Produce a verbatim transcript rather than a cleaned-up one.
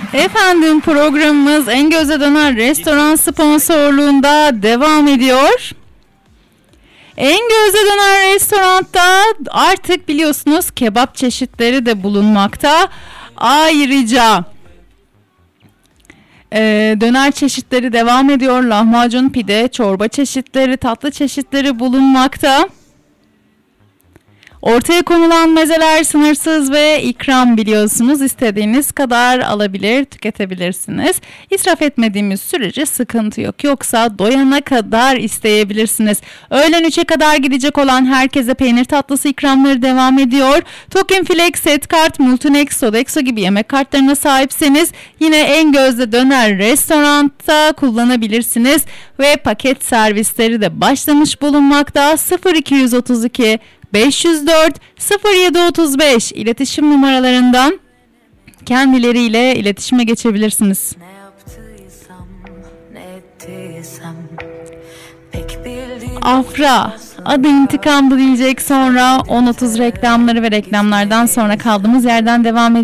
Efendim programımız En Göze Döner Restoran sponsorluğunda devam ediyor. En Göze Döner Restoran'ta artık biliyorsunuz kebap çeşitleri de bulunmakta. Ayrıca Ee, döner çeşitleri devam ediyor. Lahmacun, pide, çorba çeşitleri, tatlı çeşitleri bulunmakta. Ortaya konulan mezeler sınırsız ve ikram biliyorsunuz. İstediğiniz kadar alabilir, tüketebilirsiniz. İsraf etmediğimiz sürece sıkıntı yok. Yoksa doyana kadar isteyebilirsiniz. Öğlen üçe kadar gidecek olan herkese peynir tatlısı ikramları devam ediyor. Token Flex, Set Kart, Multinex, Sodexo gibi yemek kartlarına sahipseniz yine En Gözde Döner Restorant'ta kullanabilirsiniz. Ve paket servisleri de başlamış bulunmakta. sıfır iki otuz iki beş yüz dört sıfır yedi otuz beş iletişim numaralarından kendileriyle iletişime geçebilirsiniz. Afra adı intikamdı diyecek, sonra on otuz reklamları ve reklamlardan sonra kaldığımız yerden devam ediyoruz.